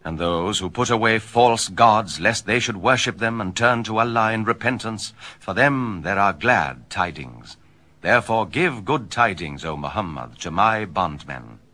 And those who put away false gods, lest they should worship them and turn to Allah in repentance, for them there are glad tidings. Therefore give good tidings, O Muhammad, to my bondmen.